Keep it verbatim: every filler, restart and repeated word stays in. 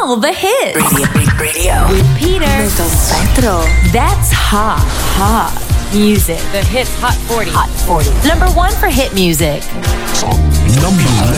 all the hits. Radio, radio. With Peter. Petro. That's hot, hot music. The Hits Hot forty. Hot forty. Number one for hit music. Number